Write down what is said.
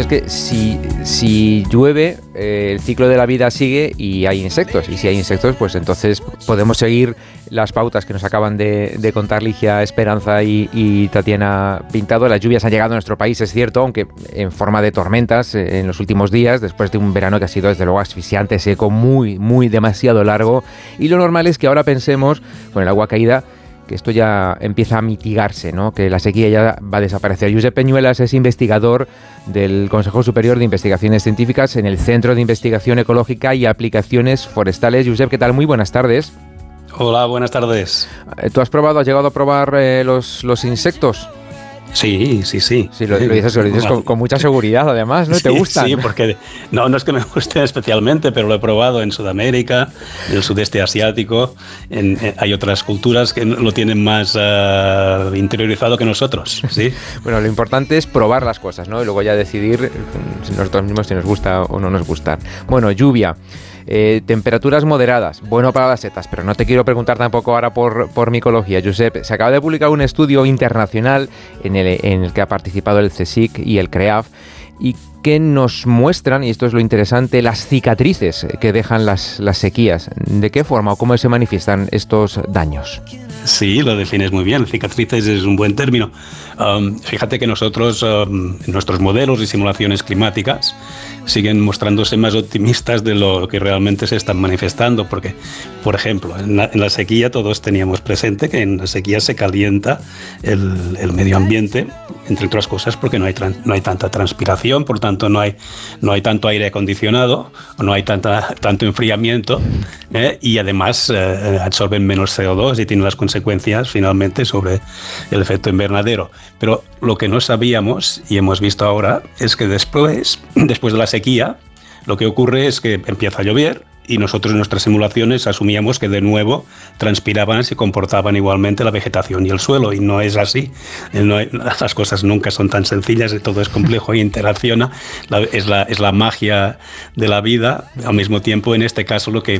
que si llueve, el ciclo de la vida sigue y hay insectos. Y si hay insectos, pues entonces podemos seguir las pautas que nos acaban de contar Ligia Esperanza y Tatiana Pintado. Las lluvias han llegado a nuestro país, es cierto, aunque en forma de tormentas en los últimos días, después de un verano que ha sido desde luego asfixiante, seco, muy demasiado largo. Y lo normal es que ahora pensemos, con el agua caída, que esto ya empieza a mitigarse, ¿no? Que la sequía ya va a desaparecer. Josep Peñuelas es investigador del Consejo Superior de Investigaciones Científicas en el Centro de Investigación Ecológica y Aplicaciones Forestales. Josep, ¿qué tal? Muy buenas tardes. Hola, buenas tardes. ¿Tú has llegado a probar los insectos? Sí. Sí, lo dices con mucha seguridad, además, ¿no? Sí, ¿Te gustan? Sí, porque no es que me gusten especialmente, pero lo he probado en Sudamérica, en el sudeste asiático. Hay otras culturas que lo tienen más interiorizado que nosotros, ¿sí? Bueno, lo importante es probar las cosas, ¿no? Y luego ya decidir nosotros mismos si nos gusta o no nos gustan. Bueno, lluvia. Temperaturas moderadas, bueno para las setas, pero no te quiero preguntar tampoco ahora por micología. Josep, se acaba de publicar un estudio internacional en el que ha participado el CSIC y el CREAF y que nos muestran, y esto es lo interesante, las cicatrices que dejan las sequías. ¿De qué forma o cómo se manifiestan estos daños? Sí, lo defines muy bien. Cicatrices es un buen término. Fíjate que nosotros, nuestros modelos y simulaciones climáticas siguen mostrándose más optimistas de lo que realmente se están manifestando, porque, por ejemplo, en la sequía todos teníamos presente que en la sequía se calienta el medio ambiente, entre otras cosas porque no hay tanta transpiración, por tanto no hay tanto aire acondicionado, no hay tanto enfriamiento, y además absorben menos CO2 y tienen las consecuencias finalmente sobre el efecto invernadero. Pero lo que no sabíamos y hemos visto ahora es que después de la sequía, lo que ocurre es que empieza a llover y nosotros en nuestras simulaciones asumíamos que de nuevo transpiraban y se comportaban igualmente la vegetación y el suelo, y no es así. Las cosas nunca son tan sencillas, todo es complejo e interacciona. Es la magia de la vida. Al mismo tiempo, en este caso, lo que